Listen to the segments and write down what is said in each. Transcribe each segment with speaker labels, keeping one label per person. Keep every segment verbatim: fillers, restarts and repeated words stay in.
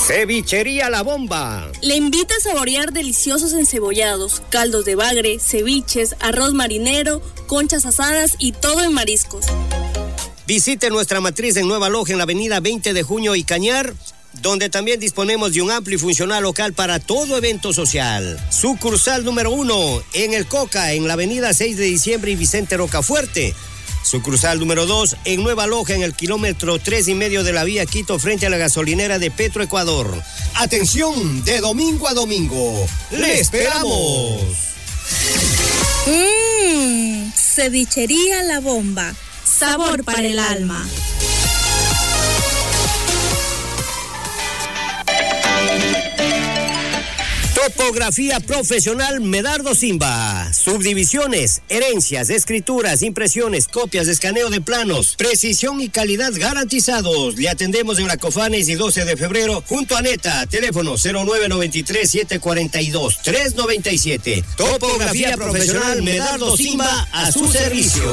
Speaker 1: Cevichería La Bomba
Speaker 2: le invita a saborear deliciosos encebollados, caldos de bagre, ceviches, arroz marinero, conchas asadas y todo en mariscos.
Speaker 1: Visite nuestra matriz en Nueva Loja en la avenida veinte de junio y Cañar, donde también disponemos de un amplio y funcional local para todo evento social. Sucursal número uno en El Coca, en la avenida seis de diciembre y Vicente Rocafuerte. Sucursal número dos en Nueva Loja, en el kilómetro tres y medio de la vía Quito, frente a la gasolinera de Petroecuador. Atención, de domingo a domingo, ¡le esperamos!
Speaker 2: Mmm, cevichería La Bomba, sabor para el alma.
Speaker 1: Topografía profesional Medardo Simba. Subdivisiones, herencias, escrituras, impresiones, copias, escaneo de planos, precisión y calidad garantizados. Le atendemos en la Cofanes y doce de febrero junto a Neta. Teléfono cero nueve nueve tres, siete cuatro dos, tres nueve siete. Topografía profesional Medardo Simba, a su servicio.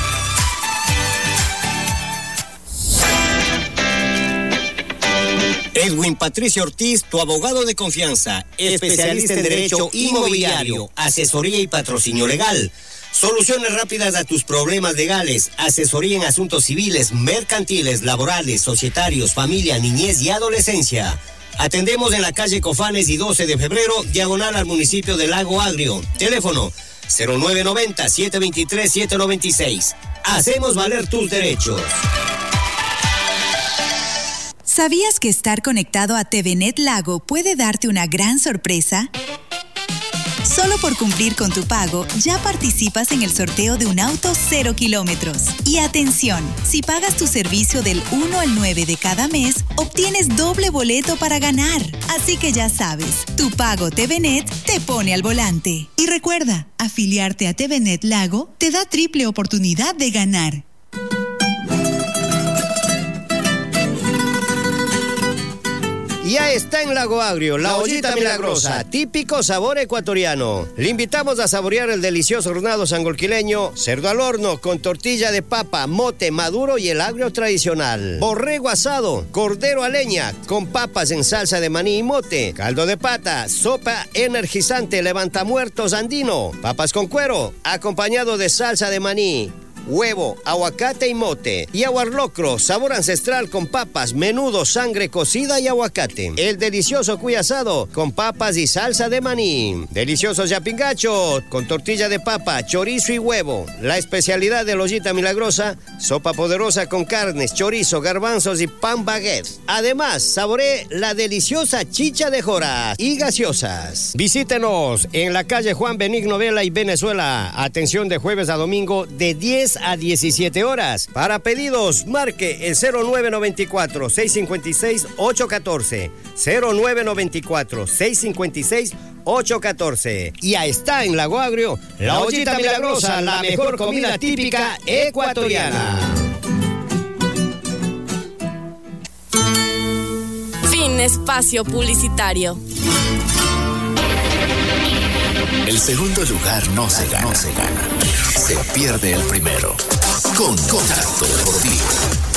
Speaker 1: Edwin Patricio Ortiz, tu abogado de confianza, especialista en derecho inmobiliario, asesoría y patrocinio legal. Soluciones rápidas a tus problemas legales, asesoría en asuntos civiles, mercantiles, laborales, societarios, familia, niñez y adolescencia. Atendemos en la calle Cofanes y doce de febrero, diagonal al municipio de Lago Agrio. Teléfono cero nueve nueve cero, siete dos tres, siete nueve seis. Hacemos valer tus derechos.
Speaker 3: ¿Sabías que estar conectado a TVNet Lago puede darte una gran sorpresa? Solo por cumplir con tu pago, ya participas en el sorteo de un auto cero kilómetros. Y atención, si pagas tu servicio del uno al nueve de cada mes, obtienes doble boleto para ganar. Así que ya sabes, tu pago TVNet te pone al volante. Y recuerda, afiliarte a TVNet Lago te da triple oportunidad de ganar.
Speaker 1: Ya está en Lago Agrio, la, la ollita, ollita milagrosa, milagrosa, típico sabor ecuatoriano. Le invitamos a saborear el delicioso hornado sangolquileño, cerdo al horno con tortilla de papa, mote maduro y el agrio tradicional. Borrego asado, cordero a leña con papas en salsa de maní y mote, caldo de pata, sopa energizante levantamuertos andino, papas con cuero, acompañado de salsa de maní, huevo, aguacate y mote. Y aguarlocro, sabor ancestral con papas, menudo, sangre cocida y aguacate. El delicioso cuy asado con papas y salsa de maní. Delicioso yapingacho con tortilla de papa, chorizo y huevo. La especialidad de la ollita milagrosa, sopa poderosa con carnes, chorizo, garbanzos y pan baguette. Además, saboree la deliciosa chicha de joras y gaseosas. Visítenos en la calle Juan Benigno Vela y Venezuela. Atención de jueves a domingo de diez a diecisiete horas. Para pedidos, marque el cero nueve nueve cuatro, seis cinco seis, ocho uno cuatro. cero nueve nueve cuatro, seis cinco seis, ocho uno cuatro. Y ya está en Lago Agrio, la ollita milagrosa, la mejor comida típica ecuatoriana.
Speaker 2: Fin espacio publicitario.
Speaker 4: El segundo lugar no se gana, no se gana. Se pierde el primero. Contacto Deportivo.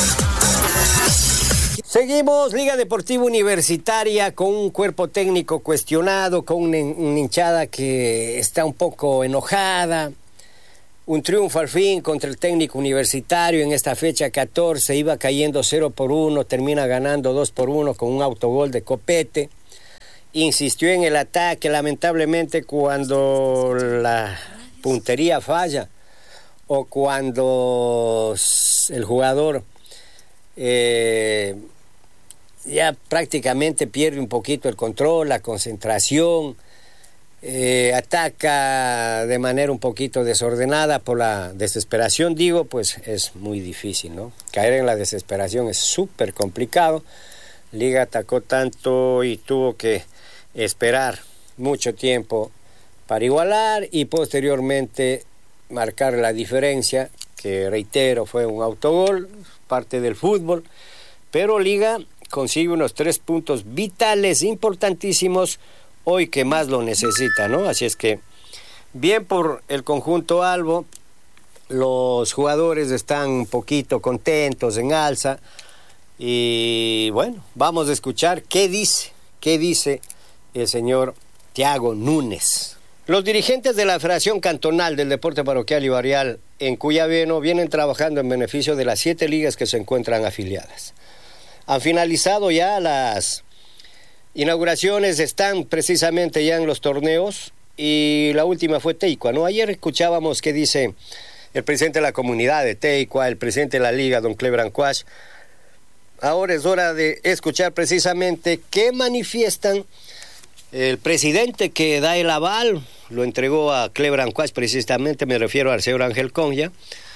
Speaker 1: Seguimos, Liga Deportiva Universitaria, con un cuerpo técnico cuestionado, con una, una hinchada que está un poco enojada. Un triunfo al fin contra el técnico universitario en esta fecha catorce. Iba cayendo cero por uno, termina ganando dos por uno con un autogol de Copete. Insistió en el ataque, lamentablemente cuando la puntería falla o cuando el jugador eh, ya prácticamente pierde un poquito el control, la concentración, eh, ataca de manera un poquito desordenada por la desesperación, digo, pues es muy difícil, ¿no? Caer en la desesperación es súper complicado. Liga atacó tanto y tuvo que esperar mucho tiempo para igualar y posteriormente marcar la diferencia, que reitero fue un autogol, parte del fútbol, pero Liga consigue unos tres puntos vitales, importantísimos, hoy que más lo necesita, ¿no? Así es que bien por el conjunto albo, los jugadores están un poquito contentos, en alza. Y bueno, vamos a escuchar qué dice, qué dice el señor Tiago Núñez. Los dirigentes de la Federación Cantonal del Deporte Parroquial y Barrial en Cuyabeno vienen trabajando en beneficio de las siete ligas que se encuentran afiliadas. Han finalizado ya las inauguraciones, están precisamente ya en los torneos y la última fue Teicua, ¿no? Ayer escuchábamos qué dice el presidente de la comunidad de Teicua, el presidente de la liga, don Cleber Ancuach. Ahora es hora de escuchar precisamente qué manifiestan el presidente que da el aval, lo entregó a Cleber Ancuach precisamente, me refiero al señor Ángel Conja,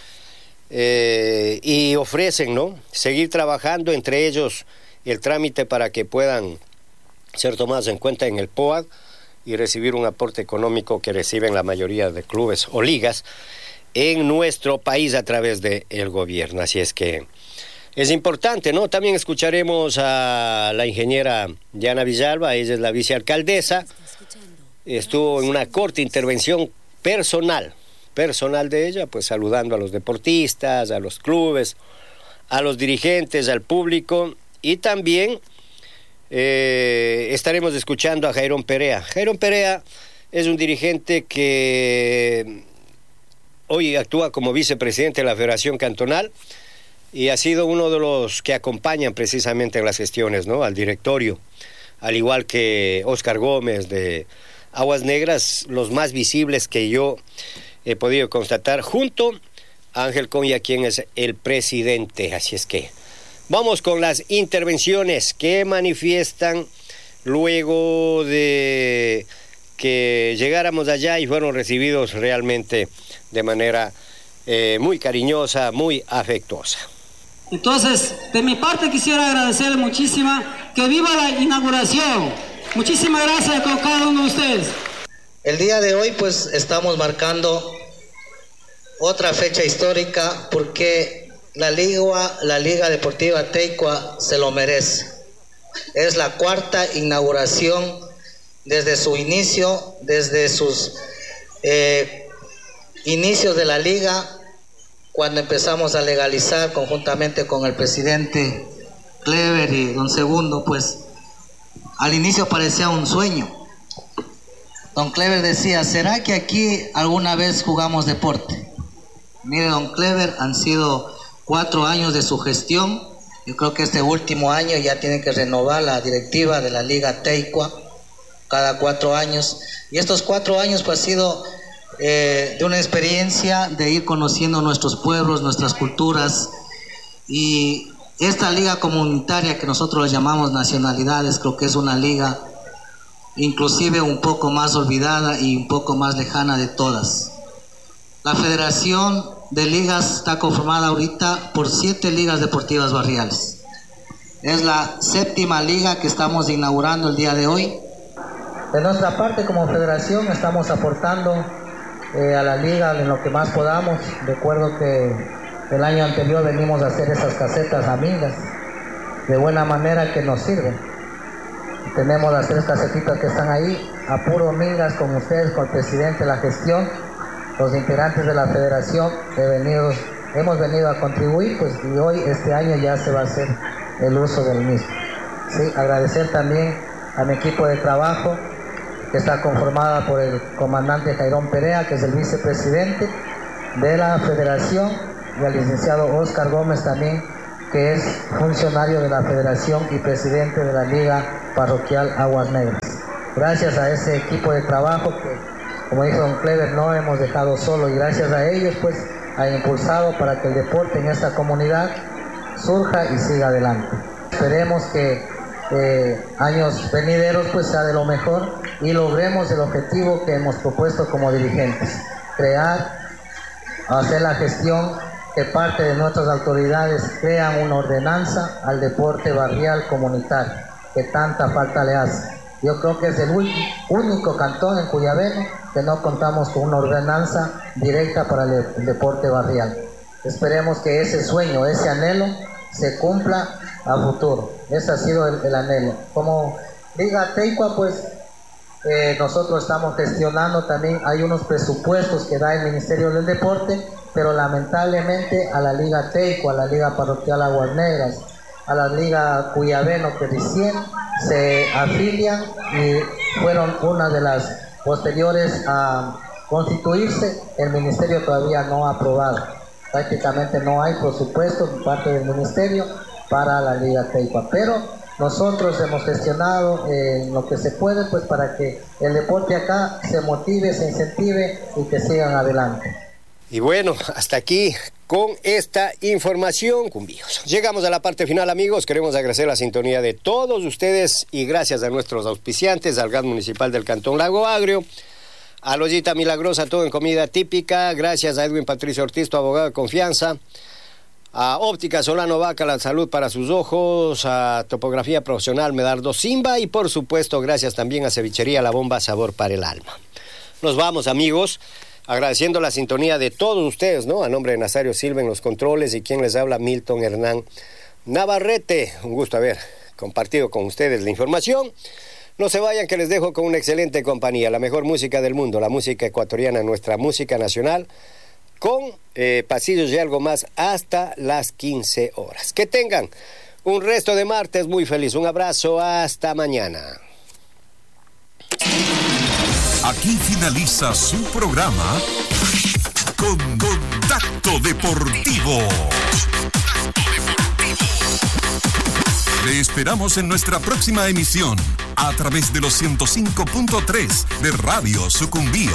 Speaker 1: eh, y ofrecen, ¿no?, seguir trabajando, entre ellos el trámite para que puedan ser tomados en cuenta en el P O A D y recibir un aporte económico que reciben la mayoría de clubes o ligas en nuestro país a través del gobierno. Así es que es importante, ¿no? También escucharemos a la ingeniera Diana Villalba, ella es la vicealcaldesa, estuvo en una corta intervención personal, personal de ella, pues saludando a los deportistas, a los clubes, a los dirigentes, al público, y también eh, estaremos escuchando a Jairón Perea. Jairón Perea es un dirigente que hoy actúa como vicepresidente de la Federación Cantonal, y ha sido uno de los que acompañan precisamente en las gestiones, ¿no?, al directorio, al igual que Óscar Gómez de Aguas Negras, los más visibles que yo he podido constatar, junto a Ángel Conja, quien es el presidente. Así es que vamos con las intervenciones que manifiestan luego de que llegáramos allá y fueron recibidos realmente de manera eh, muy cariñosa, muy afectuosa.
Speaker 5: Entonces, de mi parte quisiera agradecerle muchísimo, que viva la inauguración. Muchísimas gracias con cada uno de ustedes.
Speaker 6: El día de hoy pues estamos marcando otra fecha histórica porque la Liga, la Liga Deportiva Teicua se lo merece. Es la cuarta inauguración desde su inicio, desde sus eh, inicios de la liga, cuando empezamos a legalizar conjuntamente con el presidente Cleber y don Segundo, pues al inicio parecía un sueño. Don Cleber decía, ¿será que aquí alguna vez jugamos deporte? Mire, don Cleber, han sido cuatro años de su gestión. Yo creo que este último año ya tiene que renovar la directiva de la Liga Teicua cada cuatro años. Y estos cuatro años pues ha sido Eh, de una experiencia de ir conociendo nuestros pueblos, nuestras culturas, y esta liga comunitaria que nosotros le llamamos nacionalidades, creo que es una liga inclusive un poco más olvidada y un poco más lejana de todas. La Federación de Ligas está conformada ahorita por siete ligas deportivas barriales. Es la séptima liga que estamos inaugurando el día de hoy. De nuestra parte como federación estamos aportando Eh, a la liga en lo que más podamos. Recuerdo que el año anterior venimos a hacer esas casetas amigas, de buena manera que nos sirven. Tenemos las tres casetitas que están ahí, a puro mingas con ustedes, con el presidente, la gestión, los integrantes de la federación, he venido, hemos venido a contribuir, pues, y hoy, este año, ya se va a hacer el uso del mismo. Sí, agradecer también a mi equipo de trabajo, que está conformada por el comandante Jairón Perea, que es el vicepresidente de la federación, y al licenciado Óscar Gómez también, que es funcionario de la federación y presidente de la Liga Parroquial Aguas Negras. Gracias a ese equipo de trabajo que, como dijo don Cleber, no hemos dejado solo, y gracias a ellos pues han impulsado para que el deporte en esta comunidad surja y siga adelante. Esperemos que Eh, años venideros pues sea de lo mejor y logremos el objetivo que hemos propuesto como dirigentes: crear, hacer la gestión, que parte de nuestras autoridades crean una ordenanza al deporte barrial comunitario que tanta falta le hace. Yo creo que es el único cantón en Cuyabeno que no contamos con una ordenanza directa para el, el deporte barrial. Esperemos que ese sueño, ese anhelo se cumpla a futuro. Ese ha sido el, el anhelo. Como Liga Teicua, pues eh, nosotros estamos gestionando también, hay unos presupuestos que da el Ministerio del Deporte, pero lamentablemente a la Liga Teicua, a la Liga Parroquial Aguas Negras a la Liga Cuyabeno que recién se afilian y fueron una de las posteriores a constituirse. El ministerio todavía no ha aprobado, prácticamente no hay presupuesto por parte del ministerio para la Liga Teicua, pero nosotros hemos gestionado eh, lo que se puede pues para que el deporte acá se motive, se incentive y que sigan adelante.
Speaker 1: Y bueno, hasta aquí con esta información, cumbíos. Llegamos a la parte final, amigos. Queremos agradecer la sintonía de todos ustedes y gracias a nuestros auspiciantes, al G A T Municipal del Cantón Lago Agrio, a la Ollita Milagrosa, todo en comida típica. Gracias a Edwin Patricio Ortiz, tu abogado de confianza. A Óptica Solano Vaca, la salud para sus ojos. A Topografía Profesional Medardo Simba. Y por supuesto, gracias también a Cevichería La Bomba, sabor para el alma. Nos vamos, amigos, agradeciendo la sintonía de todos ustedes, ¿no? A nombre de Nazario Silva en los controles y quien les habla, Milton Hernán Navarrete. Un gusto haber compartido con ustedes la información. No se vayan, que les dejo con una excelente compañía, la mejor música del mundo, la música ecuatoriana, nuestra música nacional, con eh, pasillos y algo más hasta las quince horas. Que tengan un resto de martes muy feliz. Un abrazo, hasta mañana.
Speaker 7: Aquí finaliza su programa con Contacto Deportivo. Le esperamos en nuestra próxima emisión a través de los ciento cinco punto tres de Radio Sucumbíos.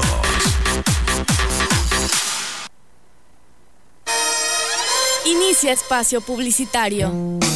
Speaker 8: Inicia espacio publicitario.